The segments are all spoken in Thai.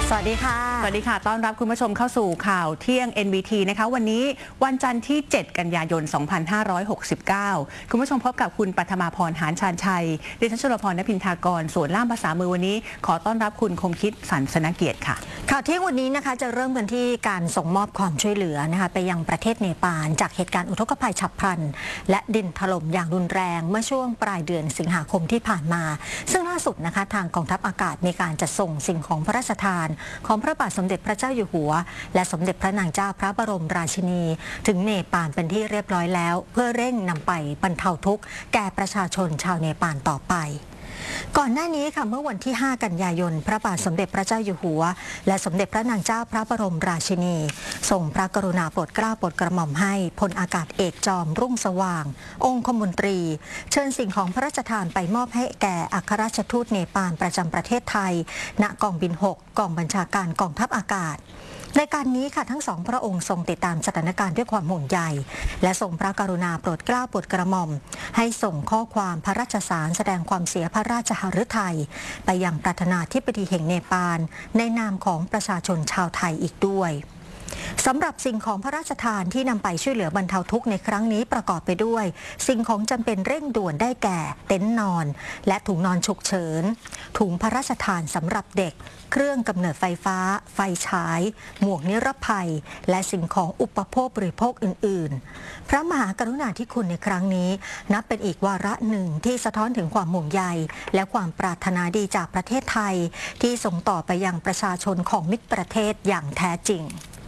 สวัสดีค่ะสวัสดีค่ะต้อนรับคุณผู้ชมเข้าสู่ข่าวเที่ยง NBT นะคะวันนี้วันจันทร์ที่ 7 กันยายน 2569 คุณผู้ชมพบกับคุณปัทมาพร หานชาญชัยดิฉันชลพร ณพินทากรส่วนล่ามภาษามือวันนี้ขอต้อนรับคุณคมคิดสันสนเกียรติค่ะข่าวเที่ยงวันนี้นะคะจะเริ่มกันที่การส่งมอบความช่วยเหลือนะคะไปยังประเทศเนปาลจากเหตุการณ์อุทกภัยฉับพลันและดินถล่มอย่างรุนแรงเมื่อช่วงปลายเดือนสิงหาคมที่ผ่านมาซึ่งล่าสุดนะคะทางกองทัพอากาศมีการจัดส่งสิ่งของพระราชทานของพระบาทสมเด็จพระเจ้าอยู่หัวและสมเด็จพระนางเจ้าพระบรมราชินีถึงเนปาลเป็นที่เรียบร้อยแล้วเพื่อเร่งนำไปบรรเทาทุกข์แก่ประชาชนชาวเนปาลต่อไปก่อนหน้านี้ค่ะเมื่อวันที่ 5 กันยายนพระบาทสมเด็จพระเจ้าอยู่หัวและสมเด็จพระนางเจ้าพระบรมราชินีทรงพระกรุณาโปรดเกล้าโปรดกระหม่อมให้พลอากาศเอกจอมรุ่งสว่างองคมนตรีเชิญสิ่งของพระราชทานไปมอบให้แก่อัครราชทูตเนปาลประจำประเทศไทยณกองบิน 6 กองบัญชาการกองทัพอากาศในการนี้ค่ะทั้งสองพระองค์ทรงติดตามสถานการณ์ด้วยความห่วงใยและทรงพระกรุณาโปรดเกล้าโปรดกระหม่อมให้ส่งข้อความพระราชสารแสดงความเสียพระราชหฤทัยไปยังประธานาธิบดีแห่งเนปาลในนามของประชาชนชาวไทยอีกด้วยสำหรับสิ่งของพระราชทานที่นำไปช่วยเหลือบรรเทาทุกข์ในครั้งนี้ประกอบไปด้วยสิ่งของจำเป็นเร่งด่วนได้แก่เต็นท์นอนและถุงนอนฉุกเฉินถุงพระราชทานสำหรับเด็กเครื่องกำเนิดไฟฟ้าไฟฉายหมวกนิรภัยและสิ่งของอุปโภคบริโภคอื่นๆพระมหากรุณาธิคุณในครั้งนี้นับเป็นอีกวาระหนึ่งที่สะท้อนถึงความห่วงใยและความปรารถนาดีจากประเทศไทยที่ส่งต่อไปยังประชาชนของมิตรประเทศอย่างแท้จริง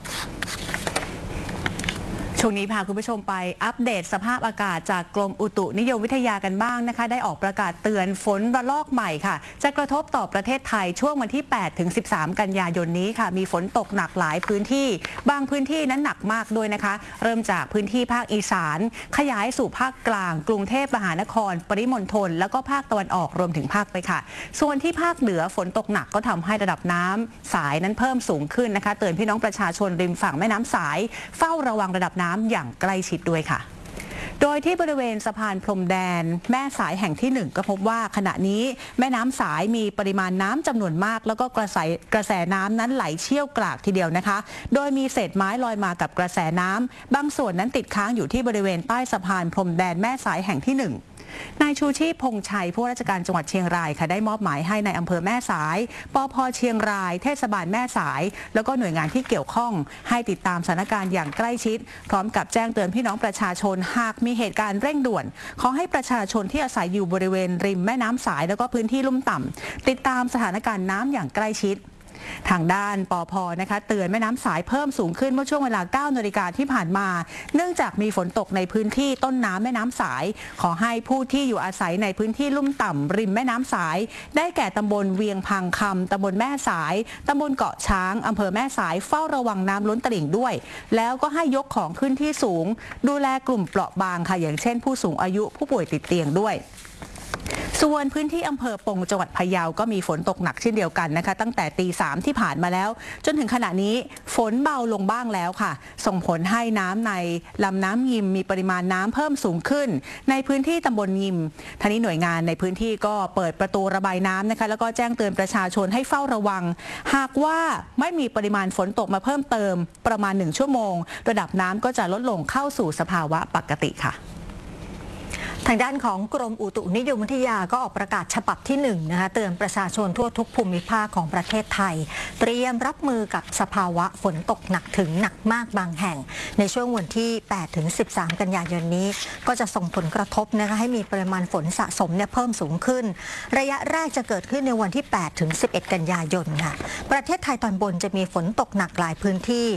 ช่วงนี้พาคุณผู้ชมไปอัปเดตสภาพอากาศจากกรมอุตุนิยมวิทยากันบ้างนะคะได้ออกประกาศเตือนฝนระลอกใหม่ค่ะจะกระทบต่อประเทศไทยช่วงวันที่ 8 ถึง 13 กันยายนนี้ค่ะมีฝนตกหนักหลายพื้นที่บางพื้นที่นั้นหนักมากด้วยนะคะเริ่มจากพื้นที่ภาคอีสานขยายสู่ภาคกลางกรุงเทพมหานครปริมณฑลแล้วก็ภาคตะวันออกรวมถึงภาคใต้ค่ะส่วนที่ภาคเหนือฝนตกหนักก็ทำให้ระดับน้ำสายนั้นเพิ่มสูงขึ้นนะคะเตือนพี่น้องประชาชนริมฝั่งแม่น้ำสายเฝ้าระวังระดับน้ำอย่างใกล้ชิดด้วยค่ะโดยที่บริเวณสะพานพรมแดนแม่สายแห่งที่1ก็พบว่าขณะนี้แม่น้ำสายมีปริมาณน้ำจำนวนมากแล้วก็กระแสน้ำนั้นไหลเชี่ยวกรากทีเดียวนะคะโดยมีเศษไม้ลอยมากับกระแสน้ำบางส่วนนั้นติดค้างอยู่ที่บริเวณใต้สะพานพรมแดนแม่สายแห่งที่1นายชูชีพพงษ์ชัยผู้ว่าราชการจังหวัดเชียงรายค่ะได้มอบหมายให้ในอำเภอแม่สายปภ.เชียงรายเทศบาลแม่สายแล้วก็หน่วยงานที่เกี่ยวข้องให้ติดตามสถานการณ์อย่างใกล้ชิดพร้อมกับแจ้งเตือนพี่น้องประชาชนหากมีเหตุการณ์เร่งด่วนขอให้ประชาชนที่อาศัยอยู่บริเวณริมแม่น้ำสายแล้วก็พื้นที่ลุ่มต่ำติดตามสถานการณ์น้ำอย่างใกล้ชิดทางด้านปภ.นะคะเตือนแม่น้ำสายเพิ่มสูงขึ้นเมื่อช่วงเวลา 9 นาฬิกาที่ผ่านมาเนื่องจากมีฝนตกในพื้นที่ต้นน้ำแม่น้ำสายขอให้ผู้ที่อยู่อาศัยในพื้นที่ลุ่มต่ำริมแม่น้ำสายได้แก่ตำบลเวียงพังคำตำบลแม่สายตำบลเกาะช้างอำเภอแม่สายเฝ้าระวังน้ำล้นตลิ่งด้วยแล้วก็ให้ยกของขึ้นที่สูงดูแลกลุ่มเปราะบางค่ะอย่างเช่นผู้สูงอายุผู้ป่วยติดเตียงด้วยส่วนพื้นที่อำเภอปงจังหวัดพะเยาก็มีฝนตกหนักเช่นเดียวกันนะคะตั้งแต่ตี 3ที่ผ่านมาแล้วจนถึงขณะนี้ฝนเบาลงบ้างแล้วค่ะส่งผลให้น้ำในลำน้ำยิมมีปริมาณน้ำเพิ่มสูงขึ้นในพื้นที่ตำบลยิมทางนี้หน่วยงานในพื้นที่ก็เปิดประตูระบายน้ำนะคะแล้วก็แจ้งเตือนประชาชนให้เฝ้าระวังหากว่าไม่มีปริมาณฝนตกมาเพิ่มเติมประมาณ1 ชั่วโมงระดับน้ำก็จะลดลงเข้าสู่สภาวะปกติค่ะทางด้านของกรมอุตุนิยมวิทยาก็ออกประกาศฉบับที่1นะคะเตือนประชาชนทั่วทุกภูมิภาคของประเทศไทยเตรียมรับมือกับสภาวะฝนตกหนักถึงหนักมากบางแห่งในช่วงวันที่ 8 ถึง 13 กันยายนนี้ก็จะส่งผลกระทบนะคะให้มีปริมาณฝนสะสมเพิ่มสูงขึ้นระยะแรกจะเกิดขึ้นในวันที่ 8 ถึง 11 กันยายนค่ะประเทศไทยตอนบนจะมีฝนตกหนักหลายพื้นที่